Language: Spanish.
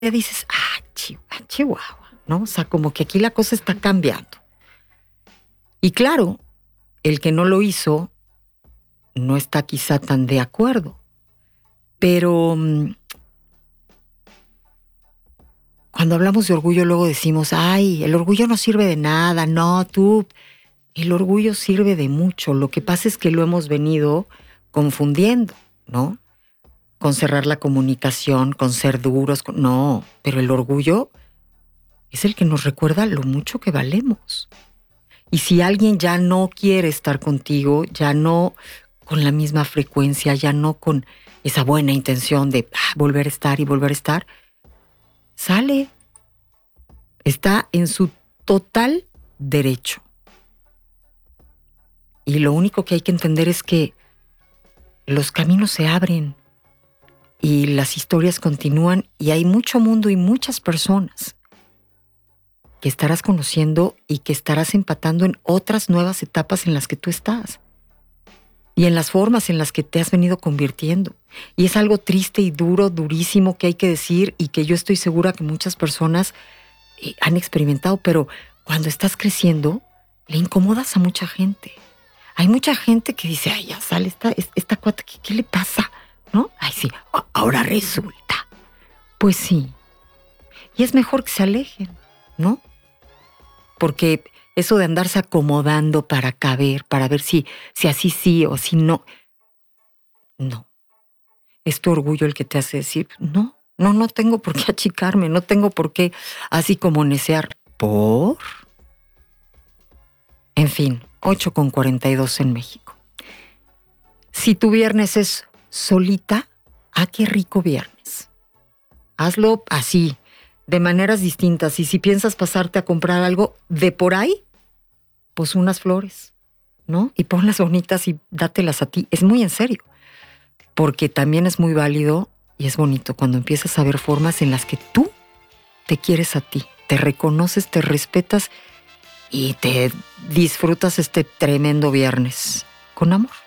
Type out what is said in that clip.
dices, Chihuahua, ¿no? O sea, como que aquí la cosa está cambiando. Y claro, el que no lo hizo no está quizá tan de acuerdo, pero cuando hablamos de orgullo luego decimos, ay, el orgullo no sirve de nada, no, el orgullo sirve de mucho. Lo que pasa es que lo hemos venido confundiendo, ¿no? Con cerrar la comunicación, con ser duros, no, pero el orgullo es el que nos recuerda lo mucho que valemos. Y si alguien ya no quiere estar contigo, ya no con la misma frecuencia, ya no con esa buena intención de volver a estar, sale. Está en su total derecho. Y lo único que hay que entender es que los caminos se abren y las historias continúan y hay mucho mundo y muchas personas que estarás conociendo y que estarás empatando en otras nuevas etapas en las que tú estás y en las formas en las que te has venido convirtiendo. Y es algo triste y duro, durísimo que hay que decir y que yo estoy segura que muchas personas han experimentado, pero cuando estás creciendo le incomodas a mucha gente. Hay mucha gente que dice, ay, ya sale esta cuata, ¿qué le pasa? ¿No? Ay, sí, ahora resulta. Pues sí. Y es mejor que se alejen, ¿no? Porque eso de andarse acomodando para caber, para ver si así sí o si no. No. Es tu orgullo el que te hace decir, no tengo por qué achicarme, no tengo por qué así como necear. ¿Por? En fin, 8:42 en México. Si tu viernes es solita, qué rico viernes. Hazlo así, de maneras distintas. Y si piensas pasarte a comprar algo de por ahí, pues unas flores, ¿no? Y ponlas bonitas y dátelas a ti. Es muy en serio. Porque también es muy válido y es bonito cuando empiezas a ver formas en las que tú te quieres a ti, te reconoces, te respetas y te disfrutas este tremendo viernes con amor.